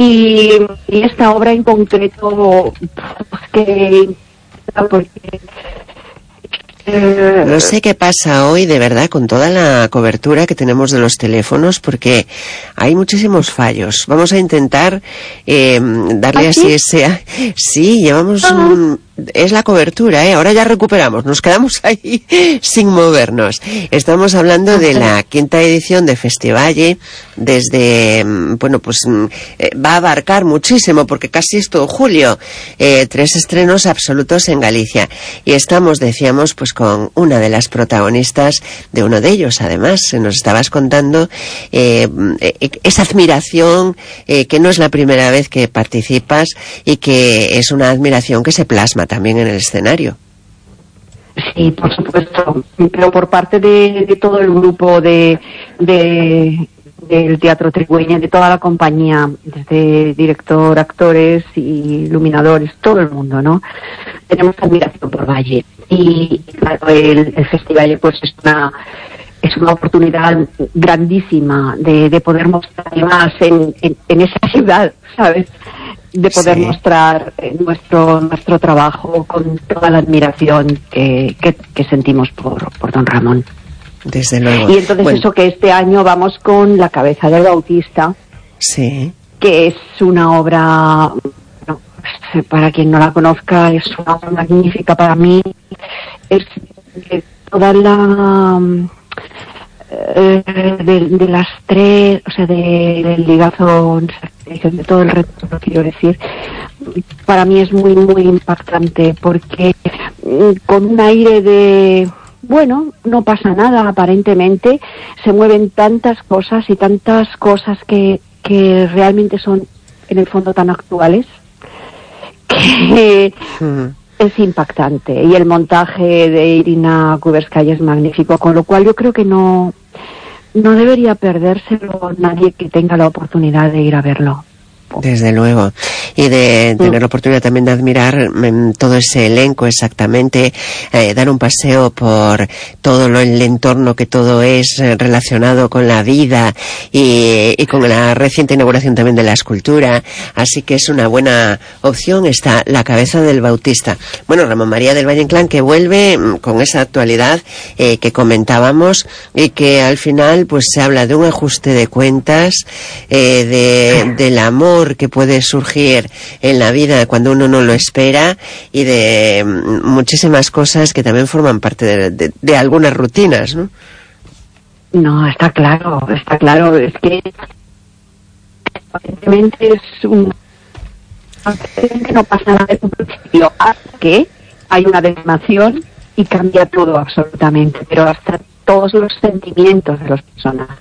Y esta obra en concreto, porque no sé qué pasa hoy, de verdad, con toda la cobertura que tenemos de los teléfonos, porque hay muchísimos fallos. Vamos a intentar darle así ese... Sí, llevamos... Es la cobertura, ahora ya recuperamos, nos quedamos ahí sin movernos. Estamos hablando de la 5ª edición de Festivalle, desde, va a abarcar muchísimo, porque casi es todo julio, 3 estrenos absolutos en Galicia. Y estamos, decíamos, pues con una de las protagonistas de uno de ellos, además, nos estabas contando esa admiración, que no es la primera vez que participas, y que es una admiración que se plasma también en el escenario. Sí, por supuesto, pero por parte de todo el grupo del Teatro Trigüeña, de toda la compañía, desde director, actores y iluminadores, todo el mundo, ¿no? Tenemos admiración por Valle. Y claro, el festival pues es una oportunidad grandísima de poder mostrar más en esa ciudad, ¿sabes? De poder mostrar nuestro trabajo con toda la admiración que sentimos por don Ramón. Desde luego. Y entonces eso, que este año vamos con La cabeza del Bautista, que es una obra, para quien no la conozca, es una obra magnífica para mí. Es toda la... de las tres, o sea, del ligazo, de todo el reto, quiero decir, para mí es muy, muy impactante, porque con un aire de, bueno, no pasa nada aparentemente, se mueven tantas cosas que realmente son en el fondo tan actuales, que es impactante. Y el montaje de Irina Kuberskaya es magnífico, con lo cual yo creo que no debería perdérselo nadie que tenga la oportunidad de ir a verlo. Desde luego. Y de tener la oportunidad también de admirar todo ese elenco, exactamente, dar un paseo por todo el entorno, que todo es relacionado con la vida y con la reciente inauguración también de la escultura. Así que es una buena opción. Está La cabeza del Bautista. Bueno, Ramón María del Valle Inclán, que vuelve con esa actualidad que comentábamos, y que al final pues se habla de un ajuste de cuentas, del amor que puede surgir en la vida cuando uno no lo espera, y de muchísimas cosas que también forman parte de algunas rutinas, ¿no? No, está claro, es que aparentemente no pasa nada en un principio, hasta que hay una detonación y cambia todo absolutamente, pero hasta todos los sentimientos de los personajes.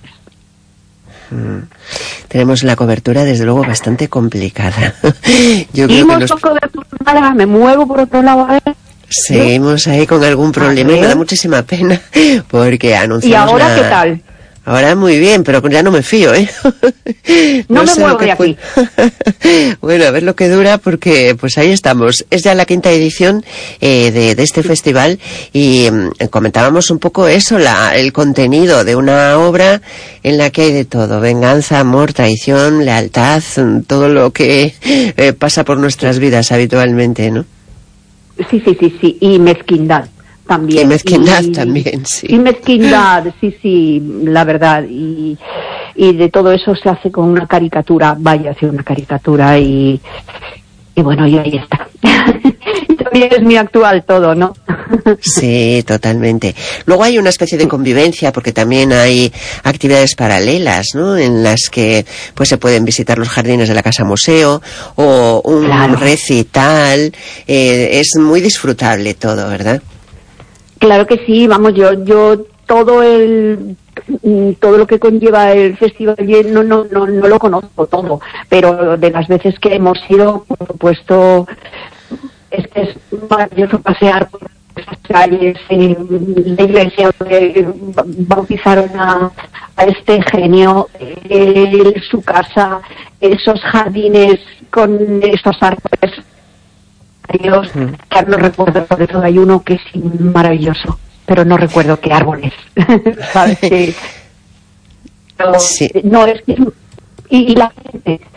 Tenemos la cobertura, desde luego, bastante complicada. Yo creo que cobertura, me muevo por otro lado a ver. Seguimos ahí con algún problema y me da muchísima pena, porque anunciamos... ¿Y ahora qué tal? Ahora muy bien, pero ya no me fío, No me muevo de aquí. Bueno, a ver lo que dura, porque pues ahí estamos. Es ya la 5ª edición de este festival, y comentábamos un poco eso, el contenido de una obra en la que hay de todo: venganza, amor, traición, lealtad, todo lo que pasa por nuestras vidas habitualmente, ¿no? Sí, y mezquindad también. Y mezquindad también, sí. Y mezquindad, sí, la verdad. Y de todo eso se hace con una caricatura, vaya, hacia una caricatura, y bueno, y ahí está. También es muy actual todo, ¿no? Sí, totalmente. Luego hay una especie de convivencia, porque también hay actividades paralelas, ¿no? En las que pues se pueden visitar los jardines de la Casa Museo, o un recital. Es muy disfrutable todo, ¿verdad? Claro que sí, vamos, yo todo lo que conlleva el festival no lo conozco todo, pero de las veces que hemos ido, por supuesto, es maravilloso pasear por esas calles, en la iglesia donde bautizaron a este genio, su casa, esos jardines con esos árboles. Dios, que no recuerdo, sobre todo hay uno que es maravilloso, pero no recuerdo qué árbol es. ¿Sabes? No, es que... Y la gente,